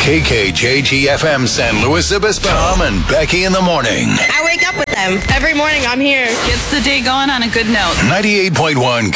KKJG-FM San Luis Obispo. Tom and Becky in the morning. I wake up with them. Every morning I'm here. Gets the day going on a good note. 98.1